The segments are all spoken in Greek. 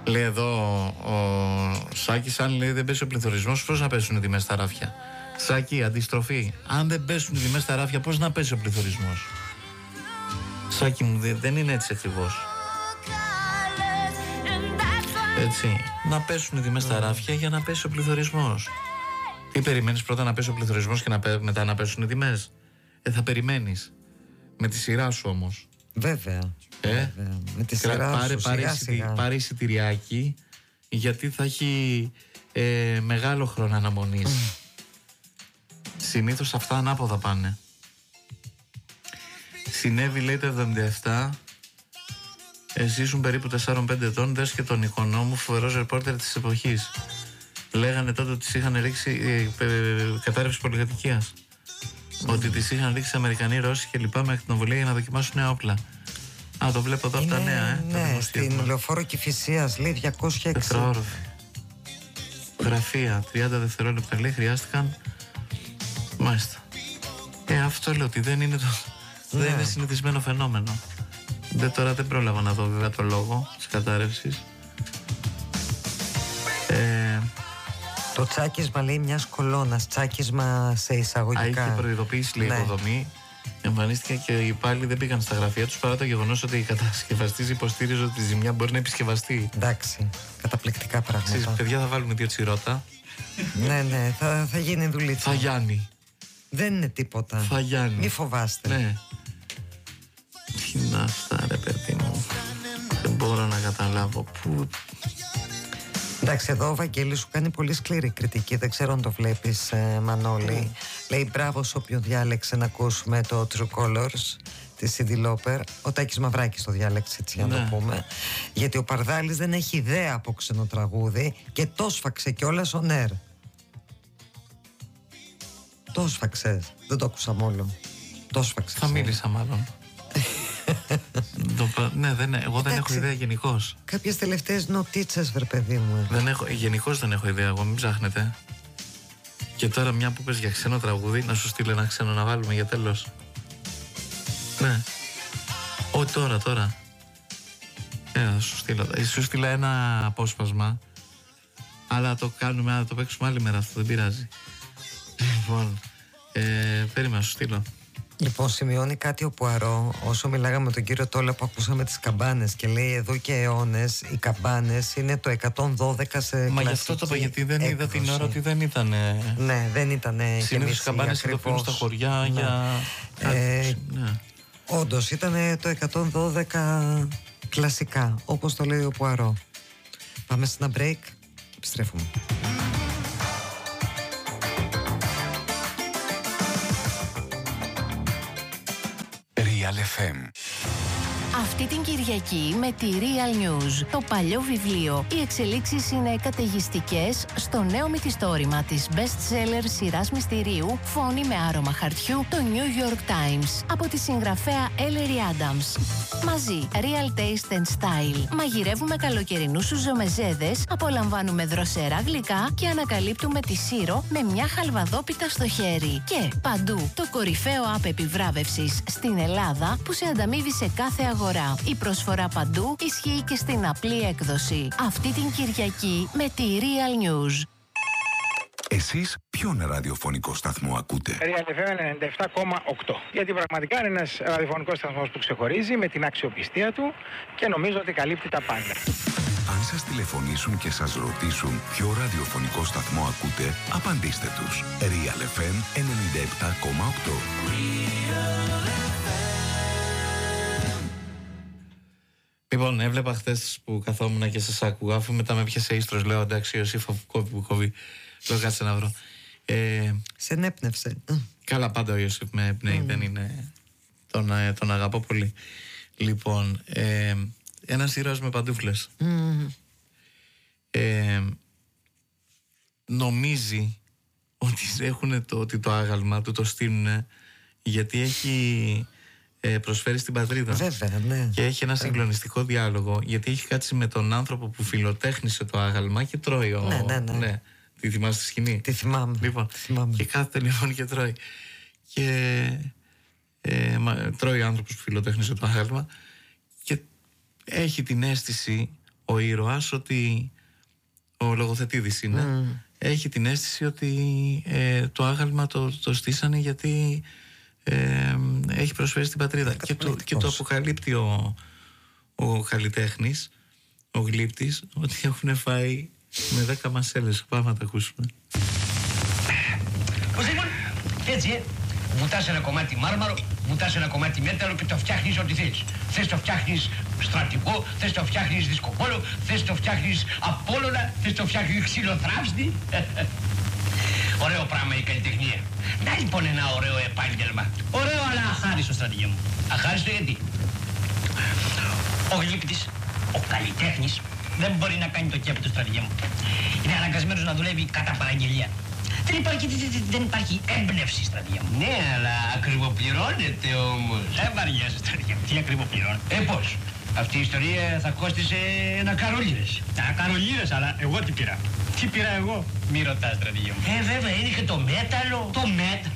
Λέει εδώ ο Σάκης, αν λέει δεν πέσει ο πληθωρισμός, πώς να πέσουν οι τιμές στα ράφια? Σάκη, αντιστροφή. Αν δεν πέσουν οι τιμές στα ράφια, πώς να πέσει ο πληθωρισμός? Σάκη μου, δεν είναι έτσι ακριβώς. Έτσι. Να πέσουν οι τιμές στα ράφια για να πέσει ο πληθωρισμός. Τι περιμένεις, πρώτα να πέσει ο πληθωρισμός και μετά να πέσουν οι τιμές? Θα περιμένεις. Με τη σειρά σου όμως. Βέβαια. Με τη σειρά σου, πάρε εισιτηριάκι, γιατί θα έχει μεγάλο χρόνο αναμονής. Συνήθως αυτά ανάποδα πάνε. Συνέβη, λέει, το 77. Ζήσουν περίπου 4-5 ετών. Δες και τον οικονόμου, φοβερός ρεπόρτερ της εποχής. Λέγανε τότε ότι τις είχαν ρίξει κατάρρευση πολυκατοικίας. Ότι τις είχαν ρίξει Αμερικανοί, Ρώσοι και λοιπά με ακτινοβολία για να δοκιμάσουν νέα όπλα. Α, το βλέπω εδώ από τα νέα, Ναι, στην Λεωφόρο Κηφισίας, λέει 206. Τετραόροφη. Γραφεία, 30 δευτερόλεπτα, λέει, χρειάστηκαν. Μάλιστα. Αυτό λέω ότι δεν είναι δεν είναι συνηθισμένο φαινόμενο. Τώρα δεν πρόλαβα να δω βέβαια το λόγο της κατάρρευσης. Το τσάκισμα, λέει, μιας κολόνας, τσάκισμα σε εισαγωγικά. Είχε προειδοποιήσει, λέει, υποδομή. Εμφανίστηκε και οι υπάλληλοι δεν πήγαν στα γραφεία τους, παρά το γεγονός ότι η κατασκευαστής υποστήριζε ότι η ζημιά μπορεί να επισκευαστεί. Εντάξει, καταπληκτικά πράγματα. Εσείς, παιδιά, θα βάλουμε 2 τσιρότα. Ναι, θα γίνει δουλίτσα. Θα γιάνει. Δεν είναι τίποτα. Θα γιάνει. Μη φοβάστε. Ναι. Τι να αυτά, ρε παιδί μου. Δεν μπορώ να καταλάβω πού. Εντάξει, εδώ ο Βαγγέλης σου κάνει πολύ σκληρή κριτική. Δεν ξέρω αν το βλέπεις, Μανώλη. Λέει μπράβο σε όποιον διάλεξε να ακούσουμε το True Colors τη Cyndi Lauper. Ο Τάκης Μαυράκης το διάλεξε, έτσι, για να το πούμε. Γιατί ο Παρδάλης δεν έχει ιδέα από ξενοτραγούδι και το σφαξε κιόλας on air. Το σφαξες. Δεν το άκουσα μόνο. Το σφαξες. Θα μίλησα μάλλον. Ναι, εγώ δεν έχω ιδέα γενικώς. Κάποιες τελευταίες νοτίτσες, βρε παιδί μου. Γενικώς δεν έχω ιδέα εγώ, μην ψάχνετε. Και τώρα μια που πες για ξένο τραγούδι, να σου στείλω ένα ξένο να βάλουμε για τέλος. Ναι. Τώρα. Θα σου στείλω. Σου στείλα ένα απόσπασμα. Αλλά το κάνουμε, να το παίξουμε άλλη μέρα, αυτό δεν πειράζει. Λοιπόν, περίμενα να σου στείλω. Λοιπόν, σημειώνει κάτι ο Πουαρό όσο μιλάγαμε με τον κύριο Τόλα που ακούσαμε τις καμπάνες και λέει εδώ και αιώνες οι καμπάνες είναι το 112 σε κλασική. Μα γι' αυτό το είπα, γιατί δεν είδα την ώρα ότι δεν ήταν. Ναι, δεν ήταν. Συνήθως οι καμπάνες ειδοποιούν στα χωριά για. Ναι. Όντως ήταν το 112 κλασικά, όπως το λέει ο Πουαρό. Πάμε σε ένα break, επιστρέφουμε. Real FM. Αυτή την Κυριακή με τη Real News, το παλιό βιβλίο. Οι εξελίξεις είναι καταιγιστικές στο νέο μυθιστόρημα της best-seller σειράς μυστηρίου «Φόνοι με άρωμα χαρτιού», το New York Times, από τη συγγραφέα Ellery Adams. Μαζί, Real Taste and Style. Μαγειρεύουμε καλοκαιρινούς σουζομεζέδες, απολαμβάνουμε δροσερά γλυκά και ανακαλύπτουμε τη Σύρο με μια χαλβαδόπιτα στο χέρι. Και παντού, το κορυφαίο app επιβράβευσης στην Ελλάδα που σε ανταμείβει σε κάθε αγορά. Η προσφορά παντού ισχύει και στην απλή έκδοση. Αυτή την Κυριακή με τη Real News. Εσείς ποιον ραδιοφωνικό σταθμό ακούτε? Real FM 97,8. Γιατί πραγματικά είναι ένας ραδιοφωνικός σταθμός που ξεχωρίζει με την αξιοπιστία του και νομίζω ότι καλύπτει τα πάντα. Αν σας τηλεφωνήσουν και σας ρωτήσουν ποιο ραδιοφωνικό σταθμό ακούτε, απαντήστε τους. Real FM 97,8. Λοιπόν, έβλεπα χθες που καθόμουν και σας άκουγα, αφού μετά με πιάσε ίστρος, λέω εντάξει, ο Ιωσήφ που κόβει. Λέω κάτσε να βρω. Σε ενέπνευσε. Καλά, πάντα ο Ιωσήφ με εμπνέει, δεν είναι. Τον αγαπώ πολύ. Λοιπόν, ένας ήρωας με παντούφλες. Νομίζει ότι έχουν ότι το άγαλμα του το στείλουν γιατί έχει προσφέρει στην πατρίδα. Βέβαια, ναι. Και έχει ένα συγκλονιστικό διάλογο, γιατί έχει κάτσει με τον άνθρωπο που φιλοτέχνησε το άγαλμα και τρώει. Ναι. Τη θυμάσαι τη σκηνή? Τη θυμάμαι. Λοιπόν, και κάθεται λοιπόν και τρώει. Και τρώει ο άνθρωπος που φιλοτέχνησε το άγαλμα και έχει την αίσθηση ο ήρωας ότι ο λογοθετήδης είναι. Έχει την αίσθηση ότι το άγαλμα το στήσανε γιατί έχει προσφέρει στην πατρίδα. Και το αποκαλύπτει ο καλλιτέχνης, ο γλύπτης, ότι έχουν φάει με 10 μασέλες. Πάμε να τα ακούσουμε. Έτσι, βουτάς ένα κομμάτι μάρμαρο, βουτάς ένα κομμάτι μέταλλο και το φτιάχνεις ό,τι θες. Θες το φτιάχνεις στρατηγό, θες το φτιάχνεις δισκοπόλο, θες το φτιάχνεις Απόλλωνα, θες το φτιάχνεις ξυλοθράψτη. Ωραίο πράγμα η καλλιτεχνία. Να λοιπόν ένα ωραίο επάγγελμα. Ωραίο αλλά αχάριστο, στρατηγέ μου. Αχάριστο γιατί? Ο γλύπτης, ο καλλιτέχνης, δεν μπορεί να κάνει το κέφι του, στρατηγέ μου. Είναι αναγκασμένος να δουλεύει κατά παραγγελία. Δεν υπάρχει έμπνευση, στρατηγέ μου. Ναι, αλλά ακριβοπληρώνεται όμως. Δεν βαριέσαι, στρατηγέ μου. Τι ακριβοπληρώνεται? Πώς? Αυτή η ιστορία θα κόστισε ένα καρολίρες. Καρολίρες, αλλά εγώ τι πήρα? Τι πήρα εγώ? Μη ρωτάς, στρατηγέ μου. Βέβαια, είναι και το μέταλλο. Το μέταλλο.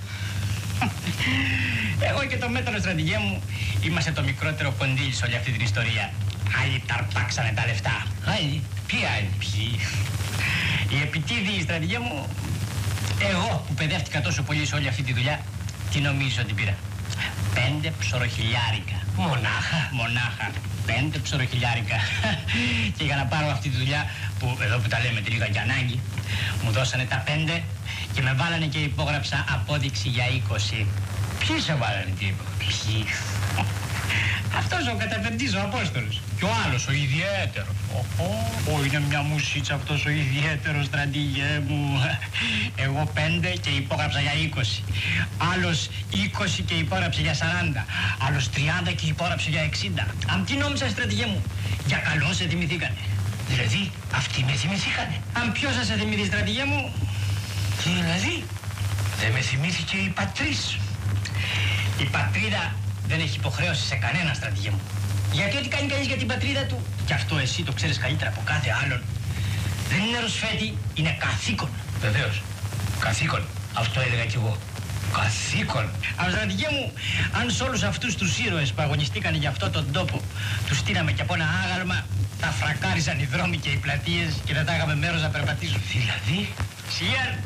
Εγώ και το μέταλλο, στρατηγέ μου, είμαστε το μικρότερο κονδύλι σε όλη αυτή την ιστορία. Άλλοι ταρπάξανε τα λεφτά. Άλλοι? Ποιοι άλλοι? Ποιοι? Οι επιτίδιοι, στρατηγέ μου, εγώ που παιδεύτηκα τόσο πολύ σε όλη αυτή τη δουλειά, τι νομίζω ότι πήρα? 5 ψωροχιλιάρικα. Μονάχα. 5 ψωροχιλιάρικα. Και για να πάρω αυτή τη δουλειά, που εδώ που τα λέμε τη λίγα για ανάγκη, μου δώσανε τα 5 και με βάλανε και υπόγραψα απόδειξη για 20. Ποιοι σε βάλανε τι υπόγραψα? Ποιοι? Αυτός ο καταπεντής, ο Απόστολος. Και ο άλλος, ο ιδιαίτερος. Είναι μια μουσίτσα αυτός ο ιδιαίτερος, στρατηγέ μου. Εγώ 5 και υπόγραψα για 20. Άλλος 20 και υπόγραψε για 40. Άλλος 30 και υπόγραψε για 60. Αν τι νόμιζα, στρατηγέ μου? Για καλό σε θυμηθήκανε. Δηλαδή, αυτοί με θυμηθήκανε. Αν ποιος θα σε θυμηθεί, στρατηγέ μου? Τι δηλαδή? Δεν με θυμήθηκε η πατρίς. Η πατρίδα δεν έχει υποχρέωση σε κανένα, στρατηγέ μου. Γιατί ό,τι κάνει κανείς για την πατρίδα του, και αυτό εσύ το ξέρεις καλύτερα από κάθε άλλον, δεν είναι ροσφέτη, είναι καθήκον. Βεβαίως. Καθήκον. Αυτό έλεγα κι εγώ. Καθήκον. Αλλά, στρατηγέ μου, αν σε όλους αυτούς τους ήρωες που αγωνιστήκαν για αυτόν τον τόπο τους στείναμε και από ένα άγαλμα, θα φρακάριζαν οι δρόμοι και οι πλατείες και δεν θα είχαμε μέρος να περπατήσουμε. Δηλαδή? Σιγά.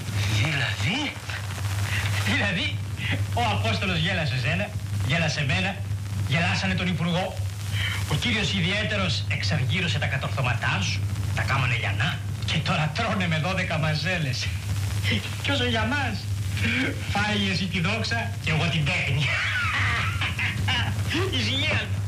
Δηλαδή, ο Απόστολος γέλασε σένα, γέλασε εμένα, γελάσανε τον Υπουργό. Ο κύριος ιδιαίτερος εξαργύρωσε τα κατορθώματά σου, τα κάμανε λιανά και τώρα τρώνε με 12 μαζέλες. Κι όσο για μας, φάει εσύ τη δόξα και εγώ την τέχνη. Ησυχία.